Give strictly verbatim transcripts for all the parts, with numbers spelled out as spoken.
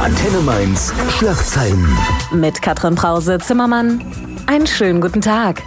Antenne Mainz Schlagzeilen. Mit Katrin Brause-Zimmermann. Einen schönen guten Tag.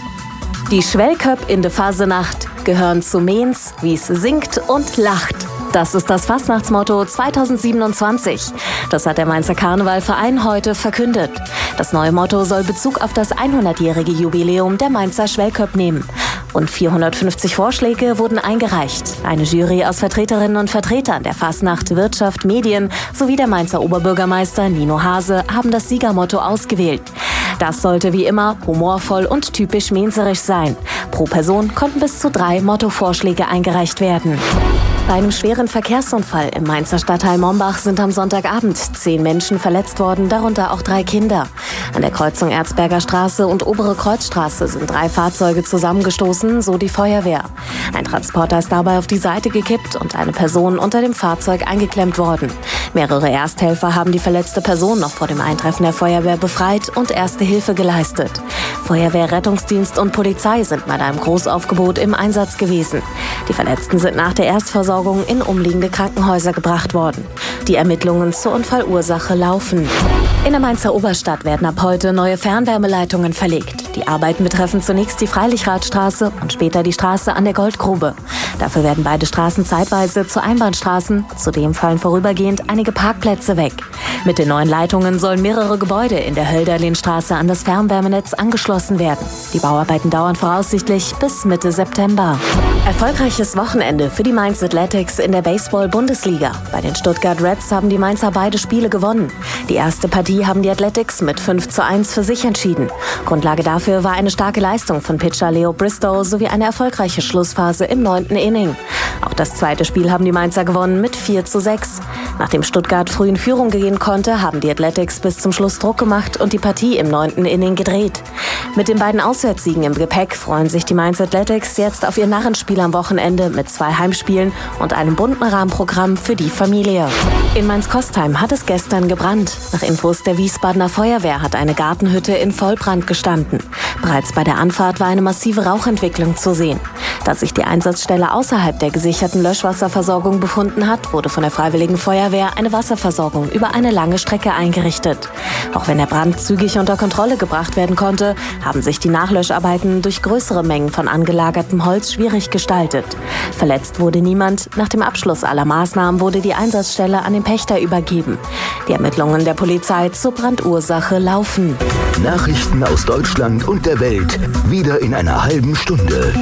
Die Schwellköpp in der Fasenacht gehören zu Mainz, wie es singt und lacht. Das ist das Fastnachtsmotto zweitausendsiebenundzwanzig. Das hat der Mainzer Karnevalverein heute verkündet. Das neue Motto soll Bezug auf das hundertjährige Jubiläum der Mainzer Schwellköpp nehmen. Rund vierhundertfünfzig Vorschläge wurden eingereicht. Eine Jury aus Vertreterinnen und Vertretern der Fastnacht, Wirtschaft, Medien sowie der Mainzer Oberbürgermeister Nino Hase haben das Siegermotto ausgewählt. Das sollte wie immer humorvoll und typisch mainzerisch sein. Pro Person konnten bis zu drei Mottovorschläge eingereicht werden. Bei einem schweren Verkehrsunfall im Mainzer Stadtteil Mombach sind am Sonntagabend zehn Menschen verletzt worden, darunter auch drei Kinder. An der Kreuzung Erzberger Straße und Obere Kreuzstraße sind drei Fahrzeuge zusammengestoßen, so die Feuerwehr. Ein Transporter ist dabei auf die Seite gekippt und eine Person unter dem Fahrzeug eingeklemmt worden. Mehrere Ersthelfer haben die verletzte Person noch vor dem Eintreffen der Feuerwehr befreit und erste Hilfe geleistet. Feuerwehr, Rettungsdienst und Polizei sind mit einem Großaufgebot im Einsatz gewesen. Die Verletzten sind nach der Erstversorgung in umliegende Krankenhäuser gebracht worden. Die Ermittlungen zur Unfallursache laufen. In der Mainzer Oberstadt werden ab heute neue Fernwärmeleitungen verlegt. Die Arbeiten betreffen zunächst die Freilichradstraße und später die Straße an der Goldgrube. Dafür werden beide Straßen zeitweise zu Einbahnstraßen. Zudem fallen vorübergehend einige Parkplätze weg. Mit den neuen Leitungen sollen mehrere Gebäude in der Hölderlinstraße an das Fernwärmenetz angeschlossen werden. Die Bauarbeiten dauern voraussichtlich bis Mitte September. Erfolgreiches Wochenende für die Mainz Athletics in der Baseball-Bundesliga. Bei den Stuttgart Reds haben die Mainzer beide Spiele gewonnen. Die erste Partie haben die Athletics mit fünf zu eins für sich entschieden. Grundlage dafür war eine starke Leistung von Pitcher Leo Bristow sowie eine erfolgreiche Schlussphase im neunten Inning. Auch das zweite Spiel haben die Mainzer gewonnen mit vier zu sechs. Nachdem Stuttgart früh in Führung gehen konnte, haben die Athletics bis zum Schluss Druck gemacht und die Partie im neunten Inning gedreht. Mit den beiden Auswärtssiegen im Gepäck freuen sich die Mainz Athletics jetzt auf ihr Narrenspiel am Wochenende mit zwei Heimspielen und einem bunten Rahmenprogramm für die Familie. In Mainz-Kostheim hat es gestern gebrannt. Nach Infos der Wiesbadener Feuerwehr hat eine Gartenhütte in Vollbrand gestanden. Bereits bei der Anfahrt war eine massive Rauchentwicklung zu sehen. Da sich die Einsatzstelle außerhalb der gesicherten Löschwasserversorgung befunden hat, wurde von der Freiwilligen Feuerwehr eine Wasserversorgung über eine lange Strecke eingerichtet. Auch wenn der Brand zügig unter Kontrolle gebracht werden konnte, haben sich die Nachlöscharbeiten durch größere Mengen von angelagertem Holz schwierig gestaltet. Verletzt wurde niemand. Nach dem Abschluss aller Maßnahmen wurde die Einsatzstelle an den Pächter übergeben. Die Ermittlungen der Polizei zur Brandursache laufen. Nachrichten aus Deutschland und der Welt wieder in einer halben Stunde.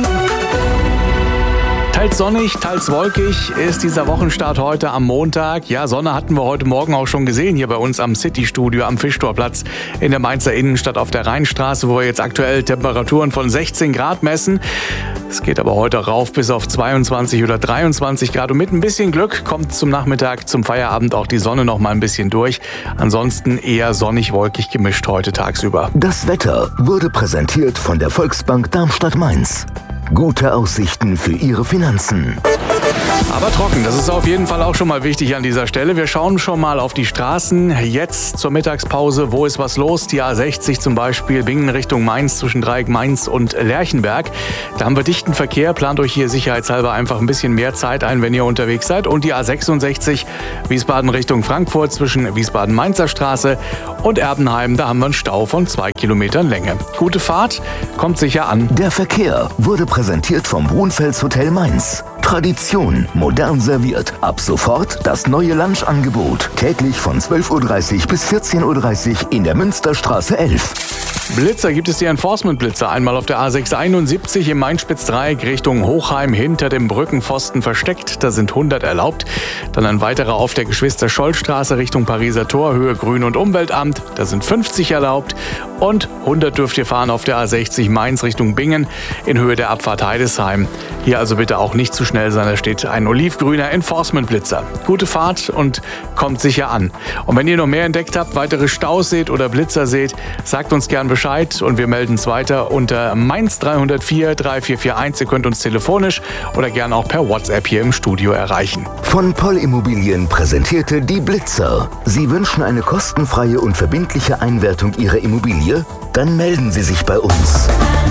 Teils sonnig, teils wolkig ist dieser Wochenstart heute am Montag. Ja, Sonne hatten wir heute Morgen auch schon gesehen hier bei uns am City-Studio am Fischtorplatz in der Mainzer Innenstadt auf der Rheinstraße, wo wir jetzt aktuell Temperaturen von sechzehn Grad messen. Es geht aber heute rauf bis auf zweiundzwanzig oder dreiundzwanzig Grad. Und mit ein bisschen Glück kommt zum Nachmittag, zum Feierabend auch die Sonne noch mal ein bisschen durch. Ansonsten eher sonnig-wolkig gemischt heute tagsüber. Das Wetter wurde präsentiert von der Volksbank Darmstadt-Mainz. Gute Aussichten für Ihre Finanzen. Aber trocken, das ist auf jeden Fall auch schon mal wichtig an dieser Stelle. Wir schauen schon mal auf die Straßen. Jetzt zur Mittagspause, wo ist was los? Die A sechzig zum Beispiel, Bingen Richtung Mainz, zwischen Dreieck Mainz und Lerchenberg. Da haben wir dichten Verkehr. Plant euch hier sicherheitshalber einfach ein bisschen mehr Zeit ein, wenn ihr unterwegs seid. Und die A sechsundsechzig, Wiesbaden Richtung Frankfurt, zwischen Wiesbaden-Mainzer Straße und Erbenheim. Da haben wir einen Stau von zwei Kilometern Länge. Gute Fahrt, kommt sicher an. Der Verkehr wurde präsentiert vom Brunfels Hotel Mainz. Tradition, modern serviert. Ab sofort das neue Lunchangebot. Täglich von zwölf Uhr dreißig bis vierzehn Uhr dreißig in der Münsterstraße elf. Blitzer gibt es die Enforcement-Blitzer. Einmal auf der A sechshunderteinundsiebzig im Main-Spitz-Dreieck Richtung Hochheim hinter dem Brückenpfosten versteckt. Da sind hundert erlaubt. Dann ein weiterer auf der Geschwister-Scholl-Straße Richtung Pariser Tor, Höhe Grün- und Umweltamt. Da sind fünfzig erlaubt. Und hundert dürft ihr fahren auf der A sechzig Mainz Richtung Bingen in Höhe der Abfahrt Heidesheim. Hier also bitte auch nicht zu schnell sein. Da steht ein olivgrüner Enforcement-Blitzer. Gute Fahrt und kommt sicher an. Und wenn ihr noch mehr entdeckt habt, weitere Staus seht oder Blitzer seht, sagt uns gern Bescheid und wir melden es weiter unter Mainz drei null vier drei vier vier eins. Ihr könnt uns telefonisch oder gern auch per WhatsApp hier im Studio erreichen. Von Poll Immobilien präsentierte die Blitzer. Sie wünschen eine kostenfreie und verbindliche Einwertung Ihrer Immobilie? Dann melden Sie sich bei uns.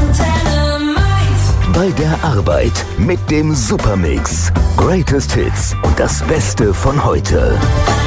Bei der Arbeit mit dem Supermix. Greatest Hits und das Beste von heute.